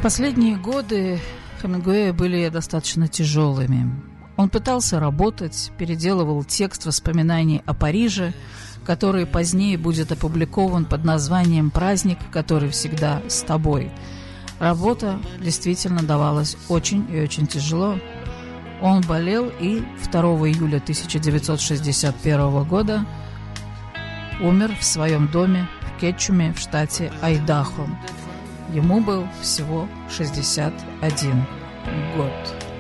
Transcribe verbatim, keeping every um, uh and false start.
Последние годы Хемингуэя были достаточно тяжелыми. Он пытался работать, переделывал текст воспоминаний о Париже, который позднее будет опубликован под названием «Праздник, который всегда с тобой». Работа действительно давалась очень и очень тяжело. Он болел и второго июля тысяча девятьсот шестьдесят первого года умер в своем доме в Кетчуме в штате Айдахо. Ему был всего шестьдесят один год.